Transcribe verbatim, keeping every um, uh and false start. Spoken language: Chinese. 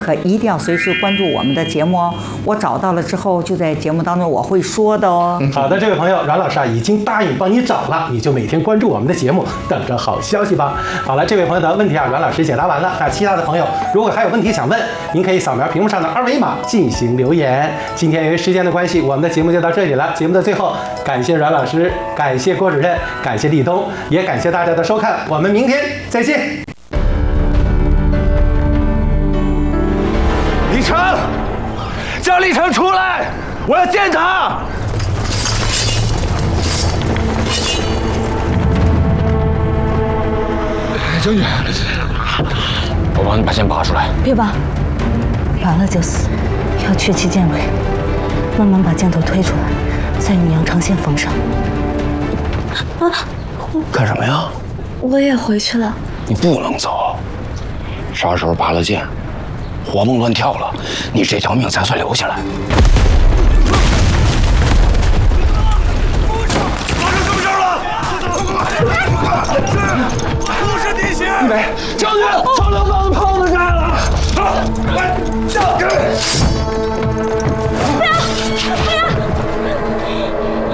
可一定要随时关注我们的节目哦，我找到了之后就在节目当中我会说的哦。 好的，这位朋友，阮老师啊已经答应帮你找了，你就每天关注我们的节目，等着好消息吧。好了，这位朋友的问题啊，阮老师解答完了。那其他的朋友如果还有问题想问，您可以扫描屏幕上的二维码进行留言。今天由于时间的关系，我们的节目就到这里了。节目的最后，感谢阮老师，感谢郭主任，感谢立冬，也感谢大家的收看，我们明天再见。 李成，叫李成出来，我要见他。将军，我帮你把剑拔出来。 别拔，拔了就死。要去其剑尾，慢慢把箭头推出来，再用羊肠线缝上。啊！ 干什么呀？ 我也回去了。 你不能走，啥时候拔了剑？活蹦乱跳了，你这条命才算留下来。发生什么事了？出事地形！将军，将